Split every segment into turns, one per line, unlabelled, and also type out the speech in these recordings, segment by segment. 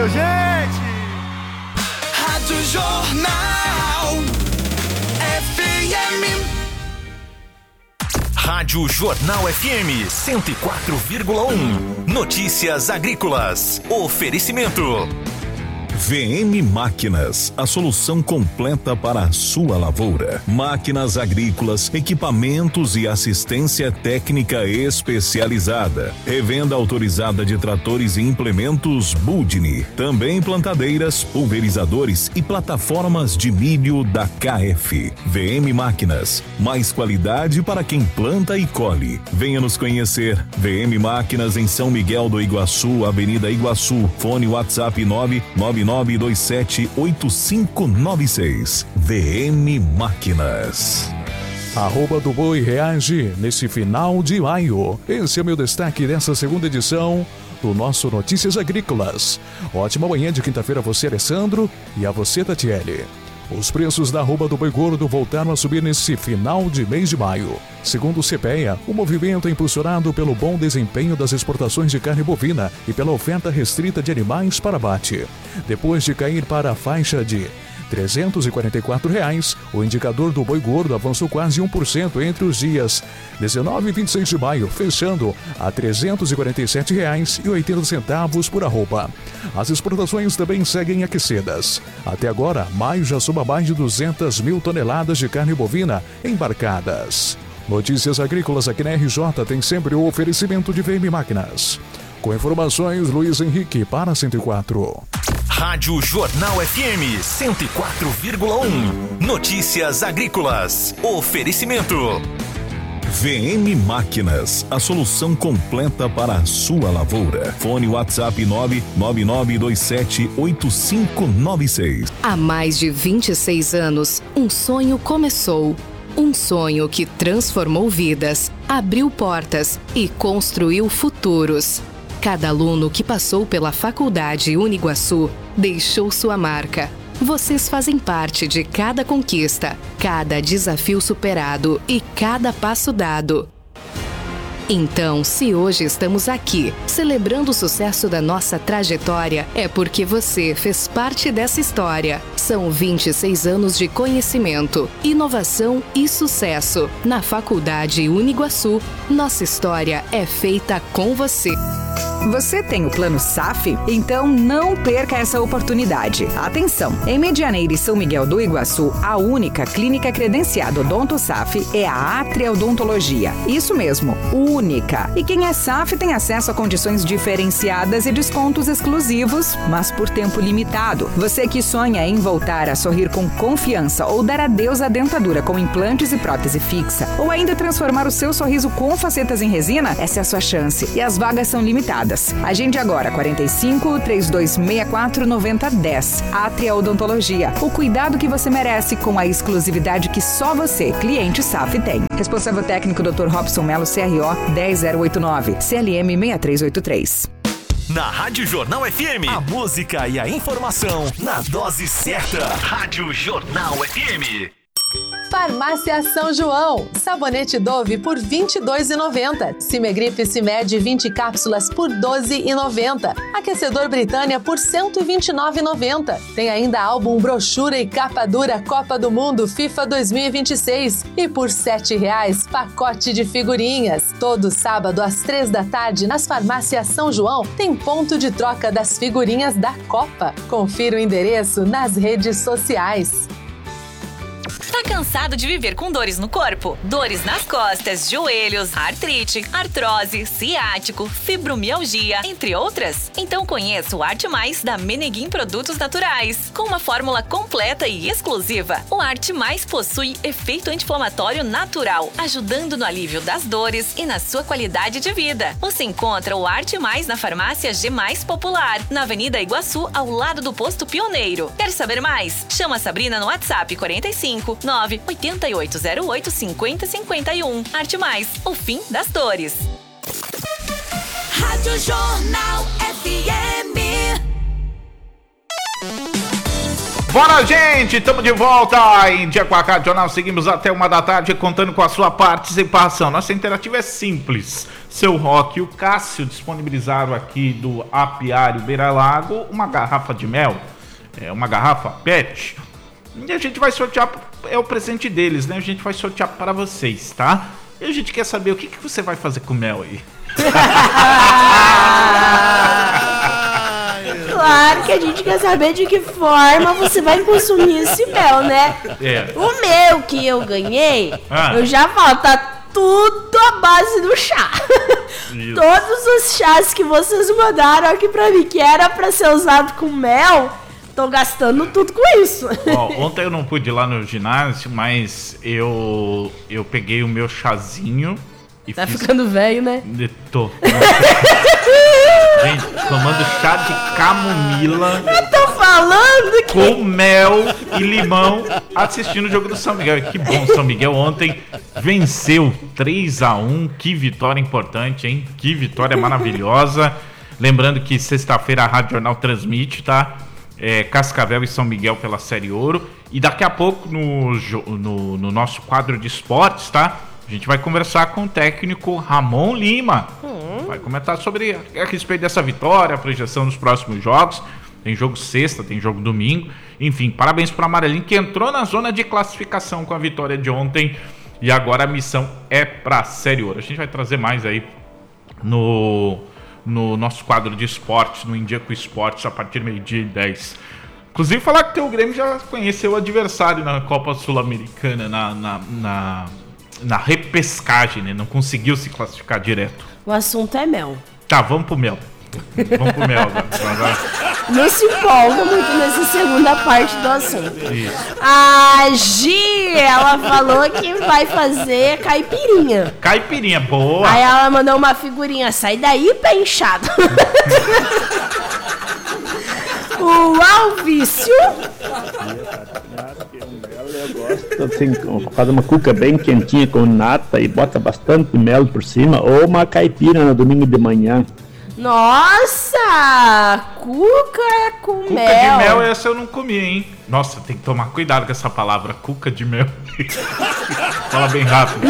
Valeu, gente!
Rádio Jornal FM.
Rádio Jornal FM 104,1. Notícias agrícolas. Oferecimento. VM Máquinas, a solução completa para a sua lavoura. Máquinas agrícolas, equipamentos e assistência técnica especializada. Revenda autorizada de tratores e implementos Budni. Também plantadeiras, pulverizadores e plataformas de milho da KF. VM Máquinas, mais qualidade para quem planta e colhe. Venha nos conhecer. VM Máquinas em São Miguel do Iguaçu, Avenida Iguaçu. Fone WhatsApp 999278596. VM Máquinas.
Arroba do Boi reage nesse final de maio. Esse é o meu destaque dessa segunda edição do nosso Notícias Agrícolas. Ótima manhã de quinta-feira a você, Alessandro, e a você, Tatiele. Os preços da arroba do boi gordo voltaram a subir nesse final de mês de maio. Segundo o CPEA, o movimento é impulsionado pelo bom desempenho das exportações de carne bovina e pela oferta restrita de animais para abate. Depois de cair para a faixa de R$ 344, o indicador do boi gordo avançou quase 1% entre os dias 19 e 26 de maio, fechando a R$ 347,80 por arroba. As exportações também seguem aquecidas. Até agora, maio já soma mais de 200 mil toneladas de carne bovina embarcadas. Notícias agrícolas aqui na RJ tem sempre o oferecimento de VM Máquinas. Com informações, Luiz Henrique para 104.
Rádio Jornal FM 104,1. Notícias agrícolas. Oferecimento. VM Máquinas, a solução completa para a sua lavoura. Fone WhatsApp 999278596.
Há mais de 26 anos, um sonho começou. Um sonho que transformou vidas, abriu portas e construiu futuros. Cada aluno que passou pela Faculdade Uniguaçu deixou sua marca. Vocês fazem parte de cada conquista, cada desafio superado e cada passo dado. Então, se hoje estamos aqui, celebrando o sucesso da nossa trajetória, é porque você fez parte dessa história. São 26 anos de conhecimento, inovação e sucesso. Na Faculdade Uniguaçu, nossa história é feita com você.
Você tem o plano SAF? Então não perca essa oportunidade. Atenção! Em Medianeira e São Miguel do Iguaçu, a única clínica credenciada Odonto SAF é a Atria Odontologia. Isso mesmo, única. E quem é SAF tem acesso a condições diferenciadas e descontos exclusivos, mas por tempo limitado. Você que sonha em voltar a sorrir com confiança ou dar adeus à dentadura com implantes e prótese fixa, ou ainda transformar o seu sorriso com facetas em resina, essa é a sua chance. E as vagas são limitadas. Agende agora 45-3264-9010. Atria Odontologia. O cuidado que você merece com a exclusividade que só você, cliente SAF, tem. Responsável técnico Dr. Robson Melo, CRO 10089, CLM 6383.
Na Rádio Jornal FM, a música e a informação na dose certa. Rádio Jornal FM.
Farmácia São João. Sabonete Dove por R$ 22,90. Cimegripe Cimed 20 cápsulas por R$ 12,90. Aquecedor Britânia por R$ 129,90. Tem ainda álbum, brochura e capa dura Copa do Mundo FIFA 2026. E por R$ 7,00, pacote de figurinhas. Todo sábado às 15h nas farmácias São João tem ponto de troca das figurinhas da Copa. Confira o endereço nas redes sociais.
Tá cansado de viver com dores no corpo? Dores nas costas, joelhos, artrite, artrose, ciático, fibromialgia, entre outras? Então conheça o Arte Mais da Meneguim Produtos Naturais. Com uma fórmula completa e exclusiva, o Arte Mais possui efeito anti-inflamatório natural, ajudando no alívio das dores e na sua qualidade de vida. Você encontra o Arte Mais na farmácia G Mais Popular, na Avenida Iguaçu, ao lado do Posto Pioneiro. Quer saber mais? Chama a Sabrina no WhatsApp 45 98808 5051. Arte Mais, o fim das dores.
Rádio Jornal FM.
Bora, gente! Estamos de volta em Dia com a Rádio Jornal. Seguimos até 1 da tarde contando com a sua participação. Nossa interativa é simples. Seu Rock e o Cássio disponibilizaram aqui do Apiário Beira Lago uma garrafa de mel. Uma garrafa PET. E a gente vai sortear, é o presente deles, né? A gente vai sortear para vocês, tá? E a gente quer saber o que você vai fazer com o mel aí.
Claro que a gente quer saber de que forma você vai consumir esse mel, né? O meu que eu ganhei, eu já falo, tá tudo à base do chá. Todos os chás que vocês mandaram aqui pra mim, que era pra ser usado com mel, tô gastando tudo com isso.
Ontem eu não pude ir lá no ginásio, mas eu peguei o meu chazinho e
tá ficando velho, né?
Tô. Gente, tomando chá de camomila.
Eu tô falando que...
com mel e limão, assistindo o jogo do São Miguel. Que bom, São Miguel ontem venceu 3-1. Que vitória importante, hein? Que vitória maravilhosa. Lembrando que sexta-feira a Rádio Jornal transmite, tá? Cascavel e São Miguel pela Série Ouro. E daqui a pouco no nosso quadro de esportes, tá? A gente vai conversar com o técnico Ramon Lima. Vai comentar sobre a respeito dessa vitória, a projeção dos próximos jogos. Tem jogo sexta, tem jogo domingo. Enfim, parabéns para o Amarelinho, que entrou na zona de classificação com a vitória de ontem. E agora a missão é para a Série Ouro. A gente vai trazer mais aí no nosso quadro de esportes, no Em Dia com Esportes, a partir do 12:10. Inclusive, falar que o teu Grêmio já conheceu o adversário na Copa Sul-Americana, na repescagem, né? Não conseguiu se classificar direto.
O assunto é mel.
Tá, vamos pro mel. Vamos pro mel agora.
Não se empolga muito nessa segunda parte do assunto.
Isso.
A Gi, ela falou que vai fazer caipirinha.
Caipirinha, boa.
Aí ela mandou uma figurinha. Sai daí, pé inchado. O Alvício.
Eu gosto assim, faz uma cuca bem quentinha com nata e bota bastante mel por cima, ou uma caipira no domingo de manhã.
Nossa! Cuca com
cuca
mel.
Cuca de mel, essa eu não comi, hein? Nossa, tem que tomar cuidado com essa palavra, cuca de mel. Fala bem rápido.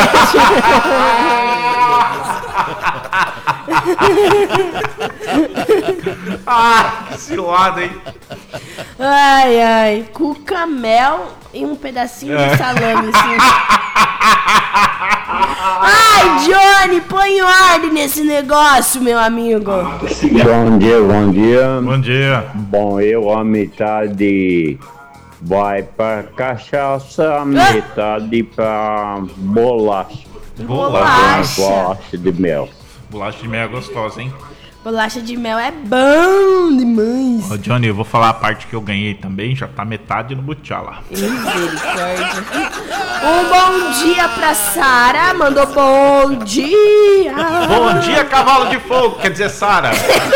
Que cilada, hein?
Ai, cuca, mel e um pedacinho de salame, assim. Ai, Johnny, põe ordem nesse negócio, meu amigo.
Bom dia.
Bom dia.
Bom, a metade vai pra cachaça, metade pra bolacha. Bolacha de mel.
Bolacha de mel é gostosa, hein?
Bolacha de mel é bom demais.
Ô, Johnny, eu vou falar a parte que eu ganhei também, já tá metade no butiá lá.
Misericórdia. Um bom dia pra Sara, mandou bom dia.
Bom dia, cavalo de fogo, quer dizer, Sara.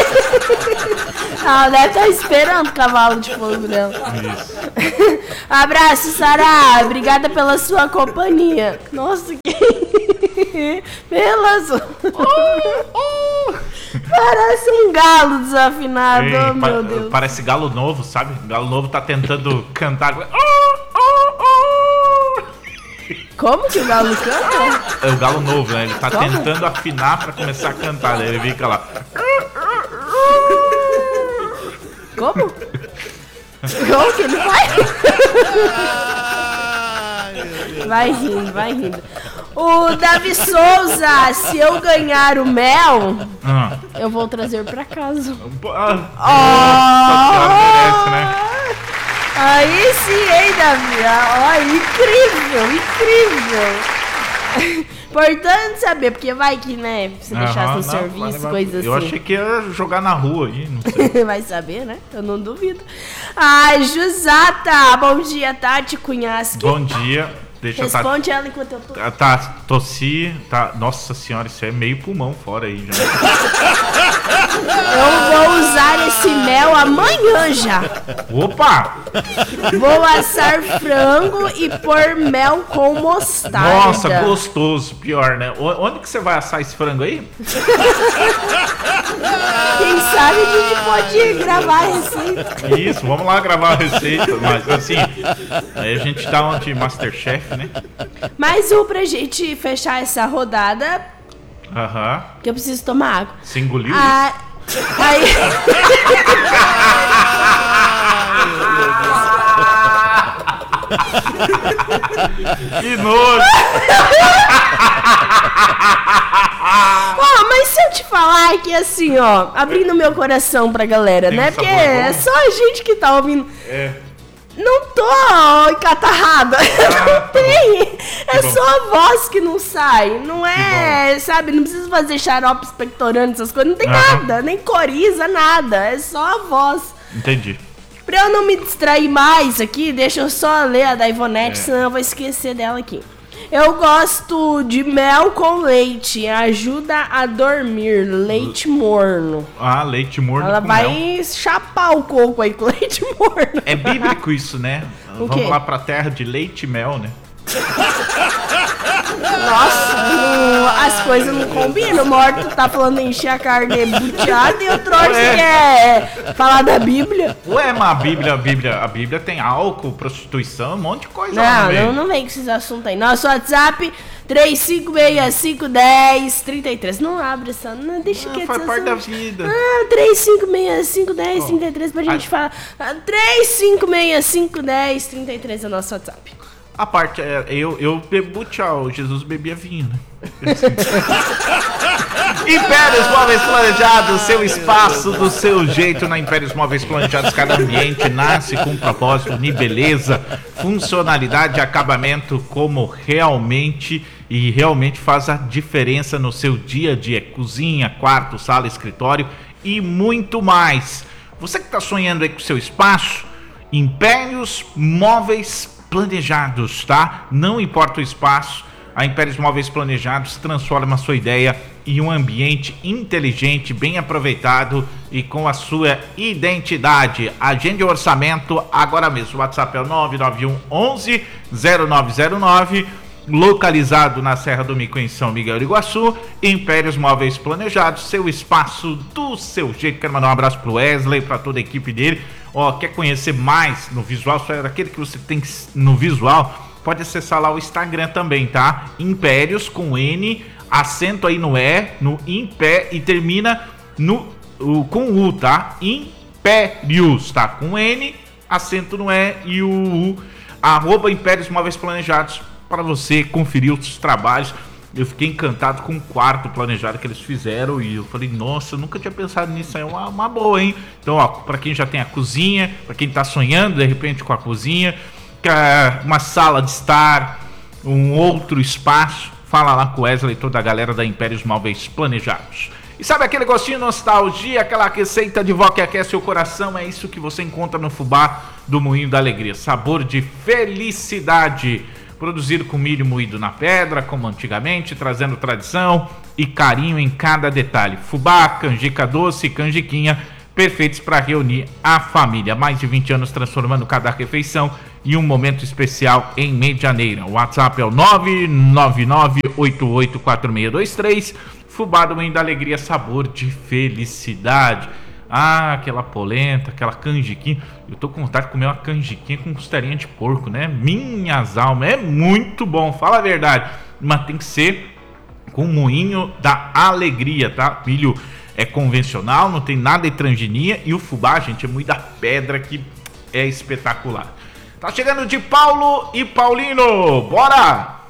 Ela deve estar esperando o cavalo de fogo dela.
Isso.
Abraço, Sara. Obrigada pela sua companhia. Nossa, que... Pelas... Parece um galo desafinado.
Ei,
meu Deus.
Parece galo novo, sabe? Galo novo tá tentando cantar.
Como que o galo canta?
É o galo novo, né? Ele tá tentando afinar pra começar a cantar. Daí ele fica lá.
Como? Como que ele faz? Vai rindo. O Davi Souza, se eu ganhar o mel, eu vou trazer pra casa.
Merece, né?
Aí sim, hein, Davi? Incrível. Importante saber, porque vai que, né, você deixar sem serviço, coisa assim.
Eu achei que ia jogar na rua aí, não sei.
Vai saber, né? Eu não duvido. Jusata, bom dia, Tati Cunhasque.
Bom dia.
Responde ela enquanto eu tô.
Tossi, tá. Nossa senhora, isso é meio pulmão fora aí já.
Eu vou usar esse mel amanhã já.
Opa!
Vou assar frango e pôr mel com mostarda.
Nossa, gostoso, pior, né? Onde que você vai assar esse frango aí?
Quem sabe a gente pode gravar a receita.
Isso, vamos lá gravar a receita. Mas assim, aí a gente dá uma de Masterchef, né?
Mais pra gente fechar essa rodada.
Aham.
Que eu preciso tomar água.
Você engoliu isso?
Aí...
Que nojo!
Mas se eu te falar que assim, ó, abrindo meu coração pra galera, né? Porque é só a gente que tá ouvindo. Não tô encatarrada. Não tem. É só a voz que não sai. Não é, sabe? Não precisa fazer xarope expectorando essas coisas. Não tem nada. Nem coriza, nada. É só a voz.
Entendi.
Pra eu não me distrair mais aqui, deixa eu só ler a da Ivonete, senão eu vou esquecer dela aqui. Eu gosto de mel com leite. Ajuda a dormir. Leite morno.
Leite morno.
Ela vai chapar o coco aí com leite morno.
É bíblico isso, né? Vamos lá pra terra de leite e mel, né?
Nossa, as coisas não combinam. O morto tá falando em encher a carne buteada e o troço quer falar da Bíblia.
Ué, mas a Bíblia tem álcool, prostituição, um monte de coisa.
Não vem com esses assuntos aí. Nosso WhatsApp 35651033. Não abre essa. Não, deixa que
faz parte da vida.
35651033 pra gente falar. 35651033 é o nosso WhatsApp.
A parte eu bebo tchau, Jesus bebia vinho, né? Impérios Móveis Planejados, seu espaço do seu jeito. Na Impérios Móveis Planejados, cada ambiente nasce com um propósito de beleza, funcionalidade e acabamento como realmente faz a diferença no seu dia a dia. Cozinha, quarto, sala, escritório e muito mais. Você que está sonhando aí com o seu espaço, Impérios Móveis Planejados, tá? Não importa o espaço, a Impérios Móveis Planejados transforma a sua ideia em um ambiente inteligente, bem aproveitado e com a sua identidade. Agende o orçamento agora mesmo. O WhatsApp é o 991 11 0909, localizado na Serra do Mico, em São Miguel do Iguaçu. Impérios Móveis Planejados, seu espaço do seu jeito. Quero mandar um abraço pro Wesley, para toda a equipe dele. Quer conhecer mais no visual, só é daquele que você tem no visual, pode acessar lá o Instagram também, tá? Impérios com N, acento aí no E, no Impé, e termina com U, tá? Impérios, tá? Com N, acento no E e o U, @ Impérios Móveis Planejados, para você conferir os trabalhos. Eu fiquei encantado com o quarto planejado que eles fizeram e eu falei, nossa, eu nunca tinha pensado nisso, é uma boa, hein? Então, para quem já tem a cozinha, para quem tá sonhando de repente com a cozinha, uma sala de estar, um outro espaço, fala lá com o Wesley e toda a galera da Impérios Móveis Planejados. E sabe aquele gostinho de nostalgia, aquela receita de vó que aquece o coração? É isso que você encontra no fubá do Moinho da Alegria, sabor de felicidade. Produzido com milho moído na pedra, como antigamente, trazendo tradição e carinho em cada detalhe. Fubá, canjica doce e canjiquinha, perfeitos para reunir a família. Mais de 20 anos transformando cada refeição em um momento especial em Medianeira. O WhatsApp é o 999884623. Fubá do Moinho da Alegria, sabor de felicidade. Aquela polenta, aquela canjiquinha. Eu tô com vontade de comer uma canjiquinha com costelinha de porco, né? Minhas almas, é muito bom, fala a verdade. Mas tem que ser com Moinho da Alegria, tá? Milho é convencional, não tem nada de transgenia. E o fubá, gente, é muito da pedra, que é espetacular. Tá chegando de Paulo e Paulino, bora!